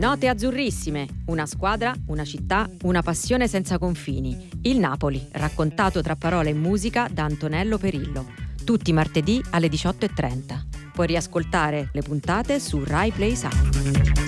Note azzurrissime, una squadra, una città, una passione senza confini. Il Napoli, raccontato tra parole e musica da Antonello Perillo. Tutti i martedì alle 18:30. Puoi riascoltare le puntate su Rai Play Sound.